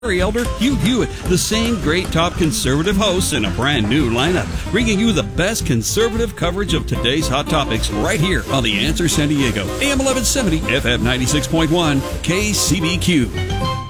Elder, Hugh Hewitt, the same great top conservative hosts in a brand new lineup, bringing you the best conservative coverage of today's hot topics right here on The Answer San Diego, AM 1170, FM 96.1, KCBQ.